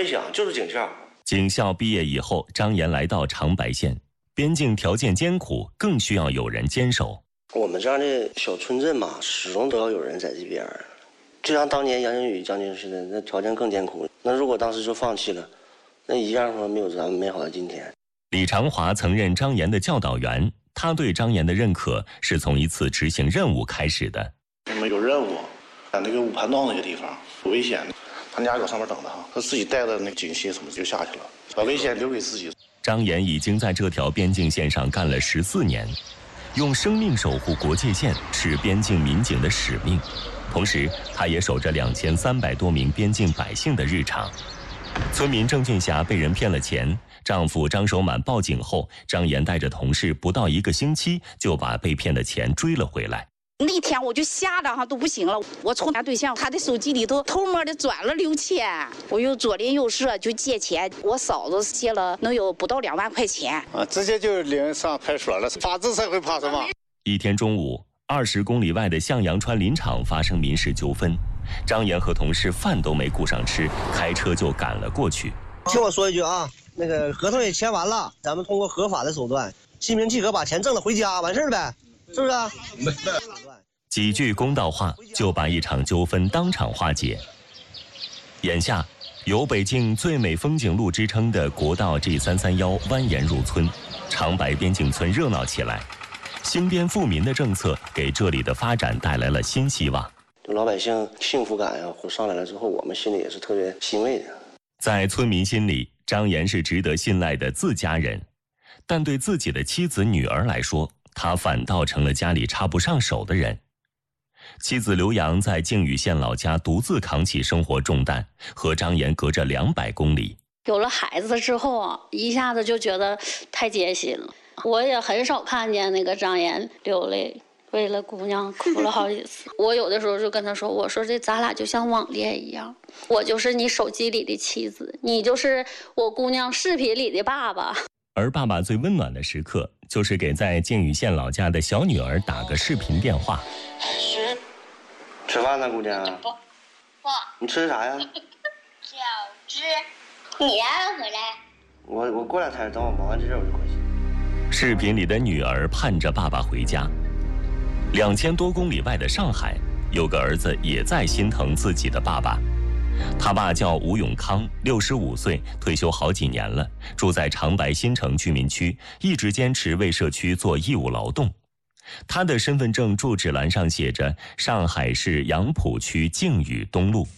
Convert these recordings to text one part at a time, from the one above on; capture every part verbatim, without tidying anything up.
危险，就是警校。 警校毕业以后，张岩来到长白县，边境条件艰苦，更需要有人坚守。 我们这样的小村镇嘛，始终都要有人在这边。就像当年杨靖宇将军似的，那条件更艰苦。那如果当时就放弃了，那一样说没有咱们美好的今天。 李长华曾任张岩的教导员，他对张岩的认可是从一次执行任务开始的。 我们有任务，在那个五盘洞那个地方有危险，他家搁上面等着哈，他自己带的那个警械什么就下去了，把危险留给自己。 张岩已经在这条边境线上干了十四年，用生命守护国界线是边境民警的使命，同时他也守着两千三百多名边境百姓的日常。村民郑俊霞被人骗了钱，丈夫张守满报警后，张岩带着同事不到一个星期就把被骗的钱追了回来。 那天我就吓得哈都不行了，我从俺对象他的手机里头偷摸的转了六千，我又左邻右舍就借钱，我嫂子借了能有不到两万块钱啊，直接就领上派出所了。法治社会怕什么？ 一天中午，二十公里外的向阳川林场发生民事纠纷，张岩和同事饭都没顾上吃，开车就赶了过去。 听我说一句啊，那个合同也签完了，咱们通过合法的手段，心平气和把钱挣了回家，完事儿呗，是不是？没事。 几句公道话就把一场纠纷当场化解。眼下，有北京最美风景路之称的国道 G 三三一蜿蜒入村，长白边境村热闹起来。兴边富民的政策给这里的发展带来了新希望。 老百姓幸福感呀上来了之后，我们心里也是特别欣慰的。 在村民心里，张岩是值得信赖的自家人，但对自己的妻子、女儿来说，他反倒成了家里插不上手的人。妻子刘洋在靖宇县老家独自扛起生活重担，和张岩隔着两百公里。 有了孩子之后啊，一下子就觉得太艰辛了。我也很少看见那个张岩流泪，为了姑娘哭了好几次。我有的时候就跟他说，我说这咱俩就像网恋一样，我就是你手机里的妻子，你就是我姑娘视频里的爸爸。 而爸爸最温暖的时刻，就是给在靖宇县老家的小女儿打个视频电话。 吃饭呢，姑娘？不， 不。 你吃啥呀？ 饺子。你啥时候回来？ 我我过两天，等我忙完这事我就回去。 视频里的女儿盼着爸爸回家。两千多公里外的上海，有个儿子也在心疼自己的爸爸。他爸叫吴永康，六十五岁，退休好几年了，住在长白新城居民区，一直坚持为社区做义务劳动。他的身份证住址栏上写着上海市杨浦区靖宇东路。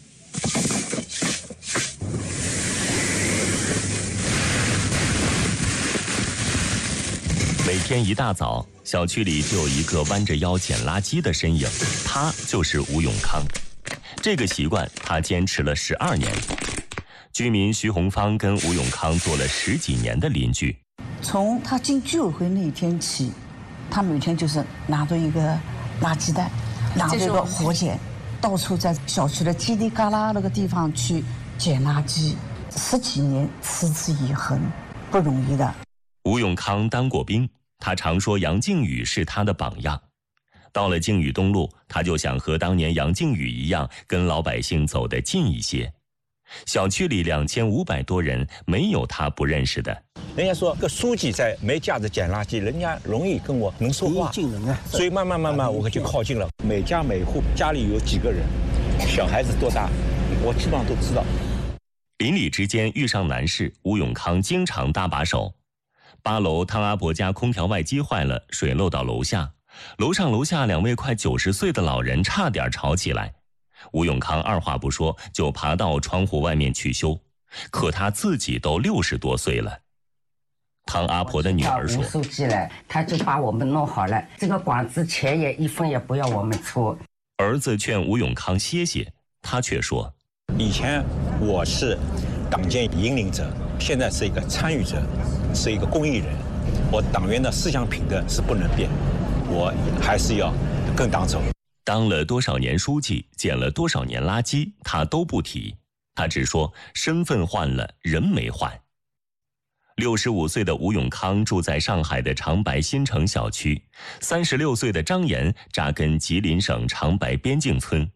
每天一大早，小区里就有一个弯着腰捡垃圾的身影，他就是吴永康。这个习惯他坚持了十二年。居民徐红芳跟吴永康做了十几年的邻居。 从他进居委会那一天起，他每天就是拿着一个垃圾袋，拿着一个火剪，到处在小区的叽里嘎啦那个地方去捡垃圾，十几年持之以恒，不容易的。 吴永康当过兵，他常说杨靖宇是他的榜样。到了靖宇东路，他就想和当年杨靖宇一样，跟老百姓走得近一些。小区里两千五百多人，没有他不认识的。 人家说个书记在没架子捡垃圾，人家容易跟我能说话，所以慢慢慢慢我就靠近了。每家每户家里有几个人，小孩子多大，我基本上都知道。 邻里之间遇上难事，吴永康经常搭把手。八楼汤阿婆家空调外机坏了，水漏到楼下。楼上楼下两位快九十岁的老人差点吵起来，吴永康二话不说就爬到窗户外面去修，可他自己都六十多岁了。汤阿婆的女儿说：“ 吴书记了，他就把我们弄好了，这个管子钱也一分也不要我们出。” 儿子劝吴永康歇歇，他却说：“ 以前我是党建引领者，现在是一个参与者，是一个公益人，我党员的思想品德是不能变。”我还是要跟党走。 当了多少年书记，捡了多少年垃圾，他都不提，他只说身份换了，人没换。六十五岁的吴永康住在上海的长白新城小区，三十六岁的张岩扎根吉林省长白边境村。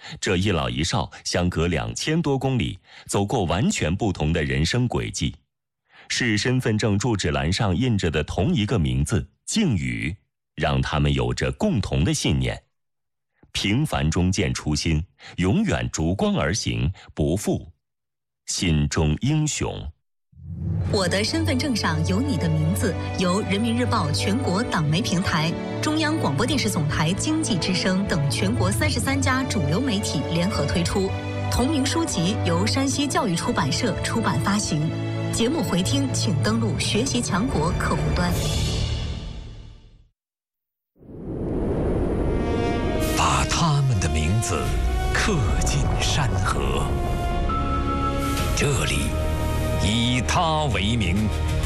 这一老一少相隔两千多公里，走过完全不同的人生轨迹。是身份证住址栏上印着的同一个名字靖宇，让他们有着共同的信念：平凡中见初心，永远逐光而行，不负心中英雄。 我的身份证上有你的名字，由人民日报全国党媒平台、中央广播电视总台经济之声等全国三十三家主流媒体联合推出。同名书籍由山西教育出版社出版发行。节目回听请登录学习强国客户端。 把他们的名字刻进山河，这里以他为名，